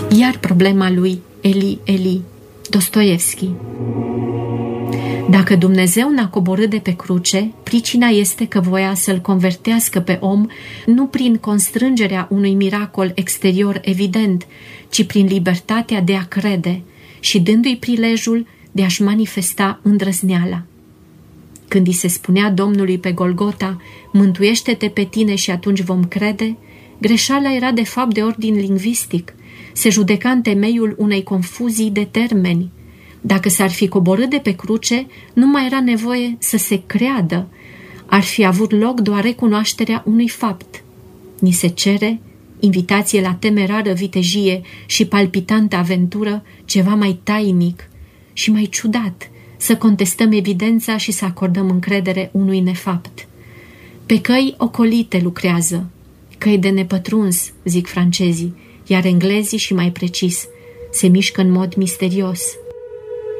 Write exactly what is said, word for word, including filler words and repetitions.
Iar problema lui Eli, Eli, Dostoevski. Dacă Dumnezeu n-a coborât de pe cruce, pricina este că voia să-l convertească pe om nu prin constrângerea unui miracol exterior evident, ci prin libertatea de a crede și dându-i prilejul de a-și manifesta îndrăzneala. Când i se spunea Domnului pe Golgota, mântuiește-te pe tine și atunci vom crede, greșeala era de fapt de ordin lingvistic, se judeca în temeiul unei confuzii de termeni. Dacă s-ar fi coborât de pe cruce, nu mai era nevoie să se creadă, ar fi avut loc doar recunoașterea unui fapt. Ni se cere, invitație la temerară vitejie și palpitantă aventură, ceva mai tainic și mai ciudat, să contestăm evidența și să acordăm încredere unui nefapt. Pe căi ocolite lucrează, căi de nepătruns, zic francezii, iar englezii și mai precis, se mișcă în mod misterios.